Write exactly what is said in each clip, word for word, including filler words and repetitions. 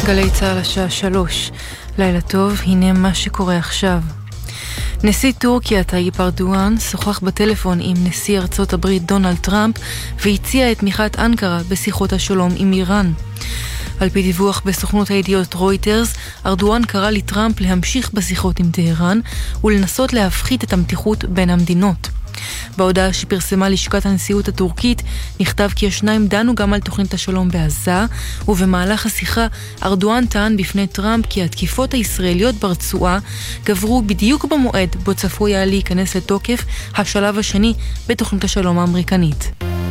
גלי צהל השעה שלוש. לילה טוב, הנה מה שקורה עכשיו. נשיא טורקיה טאיפ ארדואן שוחח בטלפון עם נשיא ארצות הברית דונלד טראמפ והציע את תמיכת אנקרה בשיחות השלום עם איראן. על פי דיווח בסוכנות הידיעות רויטרס, ארדואן קרא לטראמפ להמשיך בשיחות עם טהרן ולנסות להפחית את המתיחות בין המדינות. בהודעה שפרסמה לשכת הנשיאות הטורקית נכתב כי השניים דנו גם על תוכנית השלום בעזה, ובמהלך השיחה ארדואן טען בפני טראמפ כי התקיפות הישראליות ברצועה גברו בדיוק במועד בו צפוי היה להיכנס לתוקף השלב השני בתוכנית השלום האמריקנית.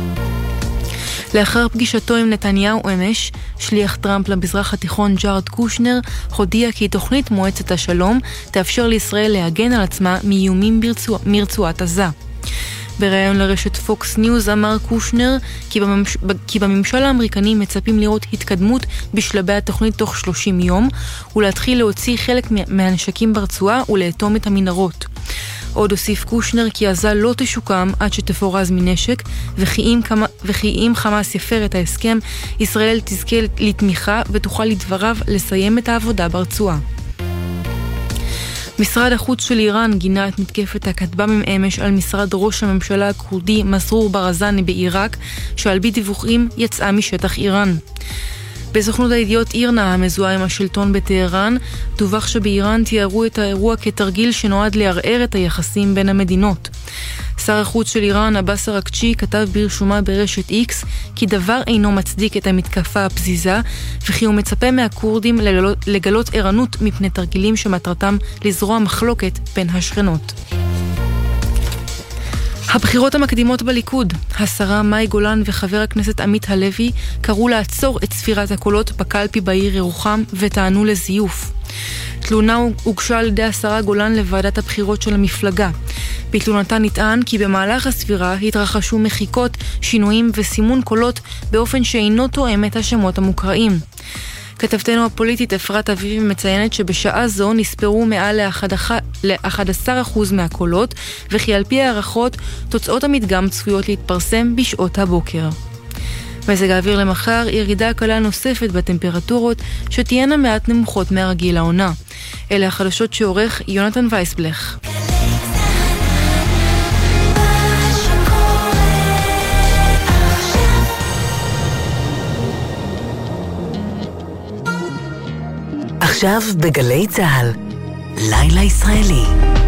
לאחר פגישתו עם נתניהו אמש, שליח טראמפ למזרח התיכון ג'ארד קושנר הודיע כי תוכנית מועצת השלום תאפשר לישראל להגן על עצמה מאיומים ברצוע, מרצועת עזה. בראיון לרשת פוקס ניוז אמר קושנר כי, בממש... כי בממשל האמריקני מצפים לראות התקדמות בשלבי התוכנית תוך שלושים יום ולהתחיל להוציא חלק מהנשקים ברצועה ולאטום את המנהרות. עוד הוסיף קושנר כי עזה לא תשוקם עד שתפורז מנשק וכי אם, כמה, וכי אם חמאס יפר את ההסכם, ישראל תזכה לתמיכה ותוכל לדבריו לסיים את העבודה ברצועה. משרד החוץ של איראן גינה את מתקפת הכטב"מים אמש על משרד ראש הממשלה הכורדי מסרור ברזני בעיראק, שעל פי דיווחים יצאה משטח איראן. בסוכנות הידיעות אירנה המזוהה עם השלטון בטהרן, דווח שבאיראן תיארו את האירוע כתרגיל שנועד לערער את היחסים בין המדינות. שר החוץ של איראן, עבאס אראקצ'י, כתב ברשומה ברשת איקס כי דבר אינו מצדיק את המתקפה הפזיזה, וכי הוא מצפה מהקורדים לגלות, לגלות ערנות מפני תרגילים שמטרתם לזרוע מחלוקת בין השכנות. הבחירות המקדימות בליכוד, השרה מאי גולן וחבר הכנסת עמית הלוי קראו לעצור את ספירת הקולות בקלפי בעיר ירוחם וטענו לזיוף. תלונה הוגשה על ידי השרה גולן לוועדת הבחירות של המפלגה. בתלונתה נטען כי במהלך הספירה התרחשו מחיקות, שינויים וסימון קולות באופן שאינו תואם את השמות המוקראים. כתבתנו הפוליטית אפרת אביב מציינת שבשעה זו נספרו מעל ל-אחד עשר אחוז מהקולות, וכי על פי הערכות תוצאות המדגם צפויות להתפרסם בשעות הבוקר. מזג האוויר למחר, ירידה קלה נוספת בטמפרטורות שתהיינה מעט נמוכות מהרגיל העונה. אלה החדשות שעורך יונתן וייסבלך. עכשיו בגלי צהל, לילה ישראלי.